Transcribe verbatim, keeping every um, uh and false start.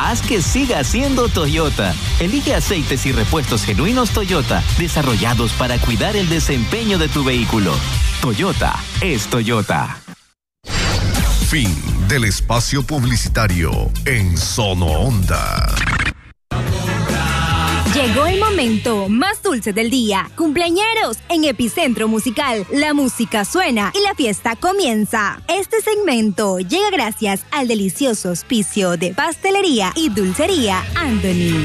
haz que siga siendo Toyota. Elige aceites y repuestos genuinos Toyota, desarrollados para cuidar el desempeño de tu vehículo. Toyota es Toyota. Fin del espacio publicitario en Sono Onda. Llegó el momento más dulce del día. Cumpleañeros en Epicentro Musical. La música suena y la fiesta comienza. Este segmento llega gracias al delicioso auspicio de Pastelería y Dulcería Anthony.